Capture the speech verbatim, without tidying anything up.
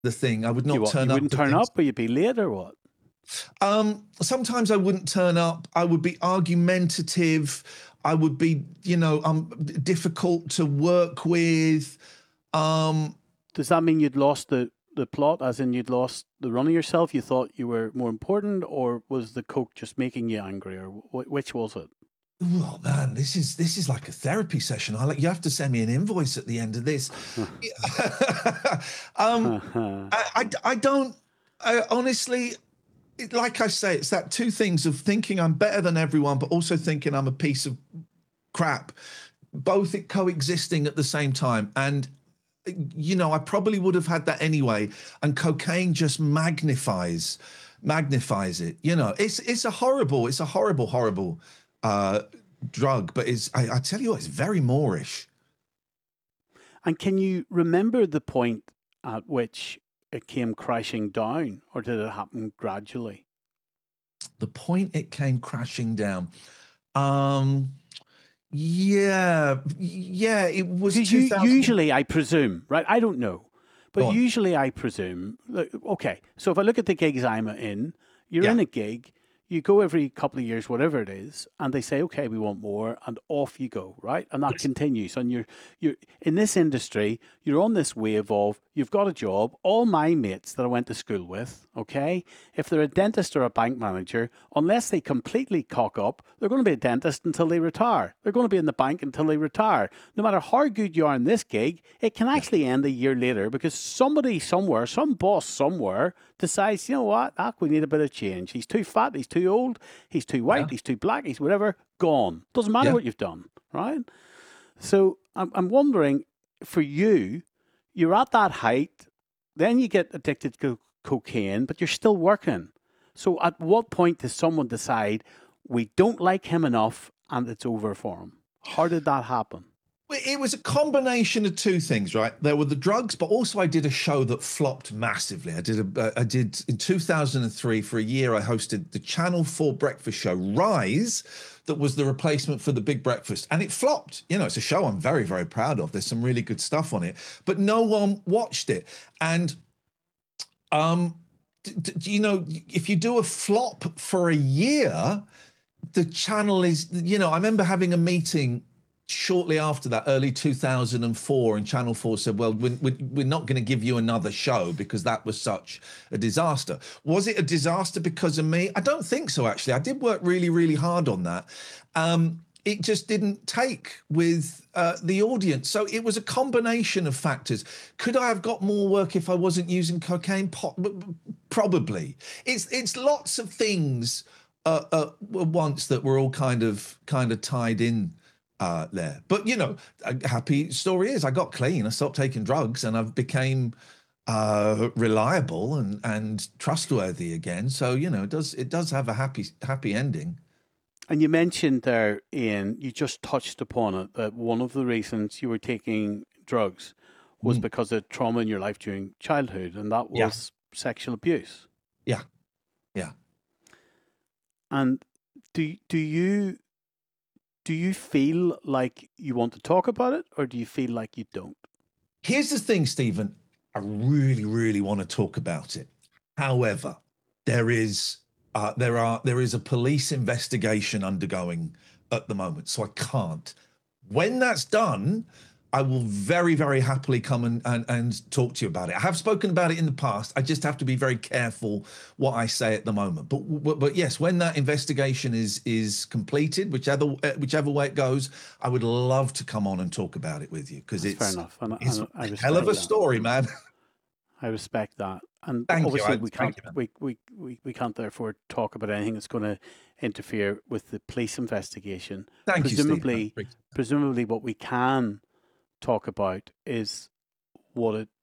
the thing. I would You not what? You turn up wouldn't to turn things. up, or you'd be late, or what? Um, sometimes I wouldn't turn up. I would be argumentative. I would be, you know, um, difficult to work with. Um, Does that mean you'd lost the, the plot, as in you'd lost the run of yourself? You thought you were more important, or was the coke just making you angry, or wh- which was it? oh man, this is this is like a therapy session. I like you have to send me an invoice at the end of this. um, I, I I don't. I honestly, it- like I say, it's that two things of thinking I'm better than everyone, but also thinking I'm a piece of crap, both coexisting at the same time. And you know, I probably would have had that anyway. And cocaine just magnifies magnifies it. You know, it's it's a horrible, it's a horrible, horrible uh, drug. But it's I, I tell you what, it's very Moorish. And can you remember the point at which it came crashing down, or did it happen gradually? The point it came crashing down. Um, yeah, yeah, it was Because you, two thousand. usually, I presume, right? I don't know, but Go on. usually I presume. Look, okay, so if I look at the gigs I'm in, you're Yeah. in a gig, you go every couple of years, whatever it is, and they say, okay, we want more, and off you go, right? And that Yes. continues. And you're you're in this industry, you're on this wave of you've got a job. All my mates that I went to school with, okay, if they're a dentist or a bank manager, unless they completely cock up, they're going to be a dentist until they retire. They're going to be in the bank until they retire. No matter how good you are in this gig, it can actually end a year later because somebody somewhere, some boss somewhere, decides, you know what, ah, we need a bit of change. He's too fat, he's too old, he's too white, Yeah. he's too black, he's whatever, gone. Doesn't matter Yeah. what you've done, right? So I'm, I'm wondering, for you, you're at that height, then you get addicted to cocaine, but you're still working. So at what point does someone decide we don't like him enough and it's over for him? How did that happen? It was a combination of two things, right? There were the drugs, but also I did a show that flopped massively. I did a, I did in two thousand three for a year. I hosted the Channel four breakfast show Rise, that was the replacement for the Big Breakfast, and it flopped. You know, it's a show I'm very, very proud of. There's some really good stuff on it, but no one watched it. And um, d- d- you know, if you do a flop for a year, the channel is. You know, I remember having a meeting shortly after that, early two thousand four, and Channel four said, well, we're, we're not going to give you another show because that was such a disaster. Was it a disaster because of me? I don't think so, actually. I did work really, really hard on that. Um, it just didn't take with uh, the audience. So it was a combination of factors. Could I have got more work if I wasn't using cocaine? Po- probably. It's, it's lots of things uh, uh, once that were all kind of kind of tied in Uh, there. But, you know, a happy story is I got clean. I stopped taking drugs and I've became uh, reliable and, and trustworthy again. So, you know, it does it does have a happy happy ending. And you mentioned there, Ian, you just touched upon it, that one of the reasons you were taking drugs was Mm. because of trauma in your life during childhood, and that Yeah. was sexual abuse. Yeah. Yeah. And do do you do you feel like you want to talk about it, or do you feel like you don't? Here's the thing, Stephen. I really, really want to talk about it. However, there is uh, there are there is a police investigation undergoing at the moment, so I can't. When that's done, I will very, very happily come and, and, and talk to you about it. I have spoken about it in the past. I just have to be very careful what I say at the moment. But but, but yes, when that investigation is is completed, whichever whichever way it goes, I would love to come on and talk about it with you because That's fair it's enough, and, it's and I a hell of respect a that. story, man. I respect that, and Thank you. obviously I, we thank can't you, man. we, we, we, we can't therefore talk about anything that's going to interfere with the police investigation. Thank you, Stephen. I Presumably, appreciate that. presumably, what we can talk about is what it